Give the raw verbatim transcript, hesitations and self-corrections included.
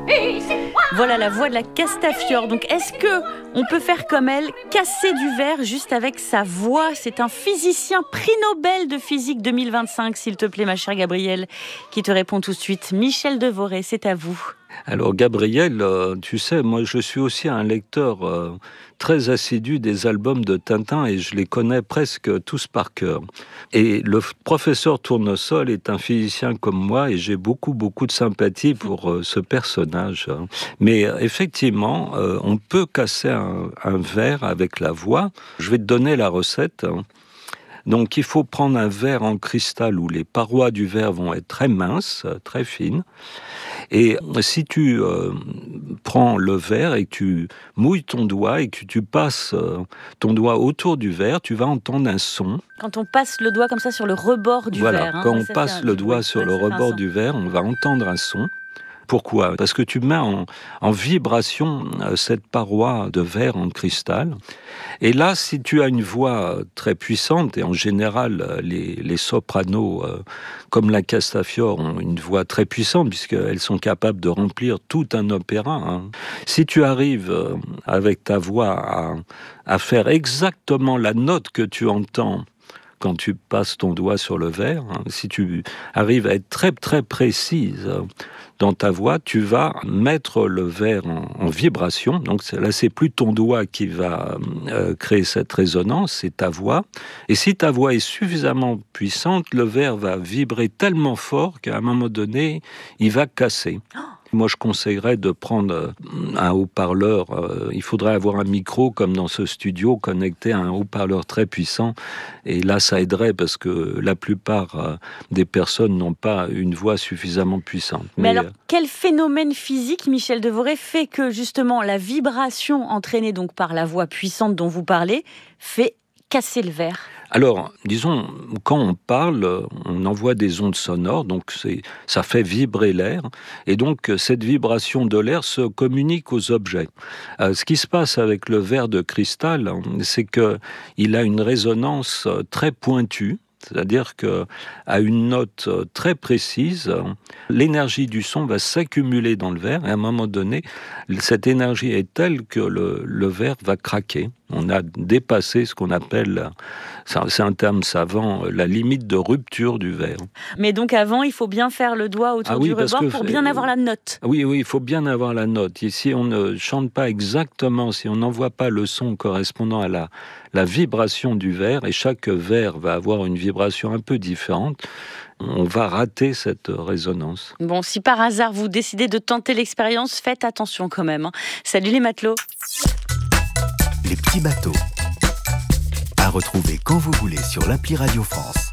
Voilà la voix de la Castafiore. Donc est-ce que on peut faire comme elle, casser du verre juste avec sa voix? C'est un physicien prix Nobel de physique deux mille vingt-cinq, s'il te plaît, ma chère Gabrielle, qui te répond tout de suite. Michel Devoré, c'est à vous. Alors Gabriel, euh, tu sais, moi je suis aussi un lecteur euh, très assidu des albums de Tintin et je les connais presque tous par cœur. Et le f- professeur Tournesol est un physicien comme moi et j'ai beaucoup beaucoup de sympathie pour euh, ce personnage. hein. Mais euh, effectivement, euh, on peut casser un, un verre avec la voix. Je vais te donner la recette. hein. Donc il faut prendre un verre en cristal où les parois du verre vont être très minces, euh, très fines. Et si tu euh, prends le verre et que tu mouilles ton doigt et que tu passes euh, ton doigt autour du verre, tu vas entendre un son. Quand on passe le doigt comme ça sur le rebord du Voilà, verre. Hein. quand Ouais, on ça passe fait un- le du doigt bruit. sur Ouais, le ça fait un rebord son. du verre, on va entendre un son. Pourquoi ? Parce que tu mets en, en vibration euh, cette paroi de verre en cristal. Et là, si tu as une voix très puissante, et en général, les, les sopranos, euh, comme la Castafiore, ont une voix très puissante, puisqu'elles sont capables de remplir tout un opéra. hein. Si tu arrives euh, avec ta voix à, à faire exactement la note que tu entends quand tu passes ton doigt sur le verre, hein, si tu arrives à être très très précise euh, dans ta voix, tu vas mettre le verre en, en vibration. Donc c'est- là, c'est plus ton doigt qui va euh, créer cette résonance, c'est ta voix. Et si ta voix est suffisamment puissante, le verre va vibrer tellement fort qu'à un moment donné, il va casser. Moi, je conseillerais de prendre euh, un haut-parleur. euh, il faudrait avoir un micro, comme dans ce studio, connecté à un haut-parleur très puissant. Et là, ça aiderait parce que la plupart euh, des personnes n'ont pas une voix suffisamment puissante. Mais alors, euh, quel phénomène physique, Michel Devoré, fait que justement la vibration entraînée donc par la voix puissante dont vous parlez fait casser le verre? Alors, disons, quand on parle, on envoie des ondes sonores, donc c'est, ça fait vibrer l'air, et donc cette vibration de l'air se communique aux objets. Euh, ce qui se passe avec le verre de cristal, c'est que il a une résonance très pointue. C'est-à-dire que à une note très précise, l'énergie du son va s'accumuler dans le verre et à un moment donné, cette énergie est telle que le, le verre va craquer. On a dépassé ce qu'on appelle, c'est un terme savant, la limite de rupture du verre. Mais donc avant, il faut bien faire le doigt autour Ah oui, du parce rebord que- pour bien avoir la note. Oui, oui, il faut bien avoir la note. Et si on ne chante pas exactement, si on n'envoie pas le son correspondant à la, la vibration du verre, et chaque verre va avoir une vibration un peu différente, on va rater cette résonance. Bon, si par hasard vous décidez de tenter l'expérience, faites attention quand même. hein. Salut les matelots. Les petits bateaux. À retrouver quand vous voulez sur l'appli Radio France.